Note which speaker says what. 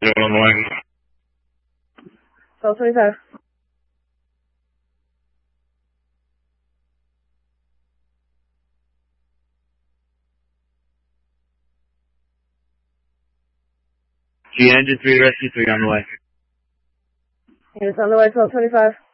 Speaker 1: On the way.
Speaker 2: 1225.
Speaker 1: G Engine 3 Rescue 3 on the way.
Speaker 2: Units on the way, 1225.